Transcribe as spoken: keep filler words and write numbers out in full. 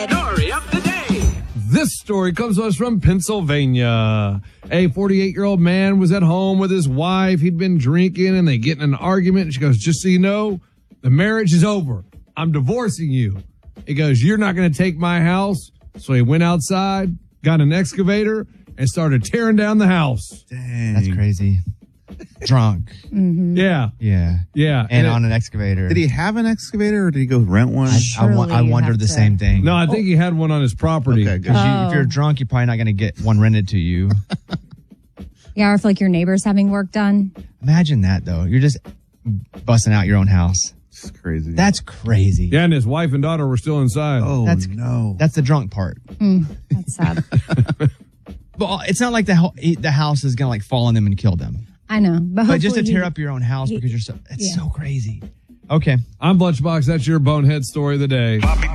Story of the day. This story comes to us from Pennsylvania. A forty-eight-year-old man was at home with his wife. He'd been drinking and they get in an argument. And she goes, just so you know, the marriage is over. I'm divorcing you. He goes, you're not going to take my house. So he went outside, got an excavator, and started tearing down the house. Dang. That's crazy. Drunk. Mm-hmm. Yeah. Yeah. Yeah. And, and on it, an excavator. Did he have an excavator or did he go rent one? I, I, I, I wondered the to. same thing. No, I think oh. he had one on his property. Okay, good. Because Oh. you, if you're drunk, you're probably not going to get one rented to you. Yeah, or if like your neighbor's having work done. Imagine that, though. You're just busting out your own house. It's crazy. That's crazy. Yeah, and his wife and daughter were still inside. oh, That's no. That's the drunk part. Mm, that's sad. But it's not like the ho- the house is going to like fall on them and kill them. I know. But, But just to hopefully tear he- up your own house he- because you're so, it's yeah. so crazy. Okay. I'm Blutchbox. That's your bonehead story of the day.